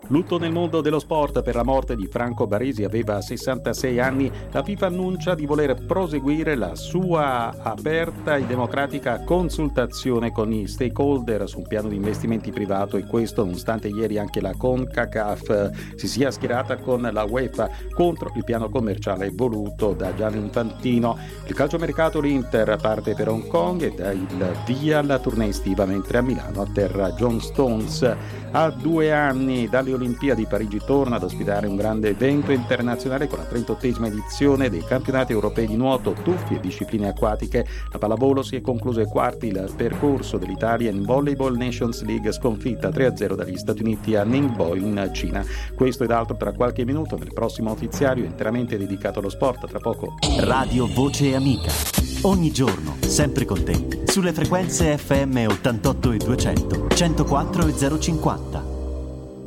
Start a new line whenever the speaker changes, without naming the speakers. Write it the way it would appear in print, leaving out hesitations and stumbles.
Lutto nel mondo dello sport per la morte di Franco Baresi, aveva 66 anni. La FIFA annuncia di voler proseguire la sua aperta e democratica consultazione con i stakeholder su un piano di investimenti privato, e questo nonostante ieri anche la CONCACAF si sia schierata con la UEFA contro il piano commerciale voluto da Gianni Infantino. Il calciomercato, l'Inter parte per Hong Kong e dà il via alla tournée estiva, mentre a Milano atterra John Stones. A 2 anni dalle Olimpiadi, Parigi torna ad ospitare un grande evento internazionale con la 38esima edizione dei campionati europei di nuoto, tuffi e discipline acquatiche. La pallavolo si è concluso ai quarti il percorso dell'Italia in Volleyball Nations League, sconfitta 3-0 dagli Stati Uniti a Ningbo in Cina. Questo ed altro tra qualche minuto nel prossimo notiziario interamente dedicato allo sport. Tra poco
Radio Voce Amica, ogni giorno sempre con te sulle frequenze FM 88 e 200, 104 e 050.